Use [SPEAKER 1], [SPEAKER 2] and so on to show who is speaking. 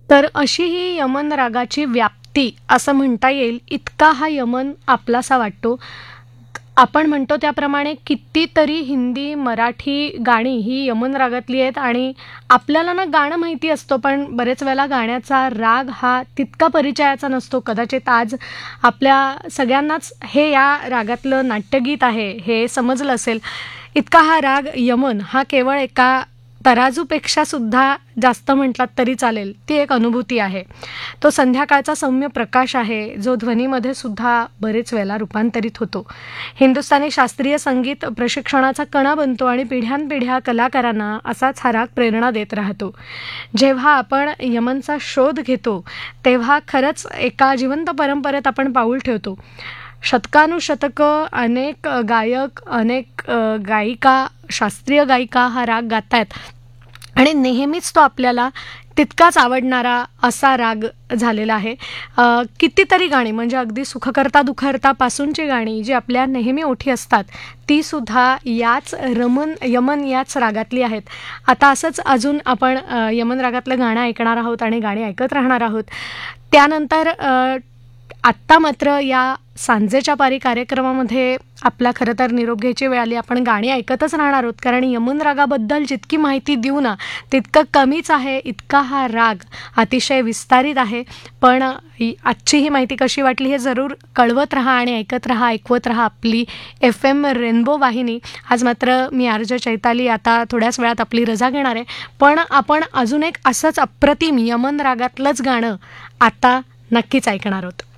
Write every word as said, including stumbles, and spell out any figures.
[SPEAKER 1] तर अशी ही यमन रागाची व्याप्ती असं म्हणता येईल, इतका हा यमन आपलासा वाटतो. आपण म्हणतो त्याप्रमाणे कितीतरी हिंदी, मराठी गाणी ही यमन रागातली आहेत आणि आपल्याला ना गाणं माहिती असतो, पण बरेच वेळेला गाण्याचा राग हा तितका परिचयाचा नसतो. कदाचित आज आपल्या सगळ्यांनाच हे या रागातलं नाट्यगीत आहे हे समजलं असेल. इतका हा राग यमन हा केवळ एका तराजूपेक्षा सुद्धा जास्त म्हटलात तरी चालेल, ती एक अनुभूती आहे. तो संध्याकाळचा सौम्य प्रकाश आहे, जो ध्वनीमध्ये सुद्धा बरेच वेळेला रूपांतरित होतो. हिंदुस्थानी शास्त्रीय संगीत प्रशिक्षणाचा कणा बनतो आणि पिढ्यानपिढ्या कलाकारांना असाच हा राग प्रेरणा देत राहतो. जेव्हा आपण यमनचा शोध घेतो, तेव्हा खरंच एका जिवंत परंपरेत आपण पाऊल ठेवतो. शतकानुशतकं अनेक गायक, अनेक गायिका, शास्त्रीय गायिका हा राग गातायत आणि नेहमीच तो आपल्याला तितकाच आवडणारा असा राग झालेला आहे. कितीतरी गाणी म्हणजे अगदी सुखकर्ता दुखहर्तापासूनची गाणी जी आपल्या नेहमी ओठी असतात, तीसुद्धा याच रमन यमन याच रागातली आहेत. आता असंच अजून आपण यमन रागातलं गाणं ऐकणार आहोत आणि गाणी ऐकत राहणार आहोत. त्यानंतर आत्ता मात्र या सांजेच्या पारी कार्यक्रमामध्ये आपला खरं तर निरोप घ्यायची वेळ आली. आपण गाणी ऐकतच राहणार आहोत, कारण यमन रागाबद्दल जितकी माहिती देऊ ना तितकं कमीच आहे. इतका हा राग अतिशय विस्तारित आहे. पण आजची ही माहिती कशी वाटली हे जरूर कळवत राहा आणि ऐकत राहा, ऐकवत राहा आपली एफ एम रेनबो वाहिनी. आज मात्र मी आरजे चैताली आता थोड्याच वेळात आपली रजा घेणार आहे, पण आपण अजून एक असंच अप्रतिम यमन रागातलंच गाणं आता नक्कीच ऐकणार आहोत.